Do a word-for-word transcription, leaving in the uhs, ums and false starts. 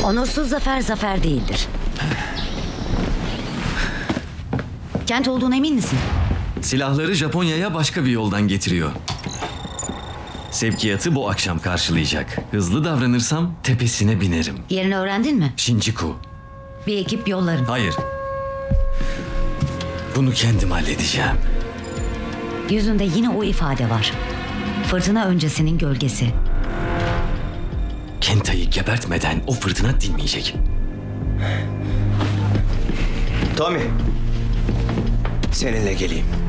Onursuz zafer zafer değildir. Kent olduğuna emin misin? Silahları Japonya'ya başka bir yoldan getiriyor. Sevkiyatı bu akşam karşılayacak. Hızlı davranırsam tepesine binerim. Yerini öğrendin mi? Shinjuku. Bir ekip yollarım. Hayır. Bunu kendim halledeceğim. Yüzünde yine o ifade var. Fırtına öncesinin gölgesi. Kenta'yı gebertmeden o fırtına dinmeyecek. Tommy. Seninle geleyim.